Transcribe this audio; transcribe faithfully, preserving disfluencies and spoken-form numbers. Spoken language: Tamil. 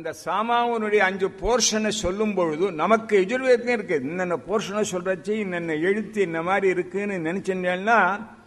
அந்த சாமாவனுடைய அஞ்சு போர்ஷனை சொல்லும் பொழுது நமக்கு எஜுர்வேதம் இருக்கு. இன்னென்ன போர்ஷனை சொல்றச்சு இன்னென்ன எழுத்து இந்த மாதிரி இருக்குன்னு நினைச்சேன்னா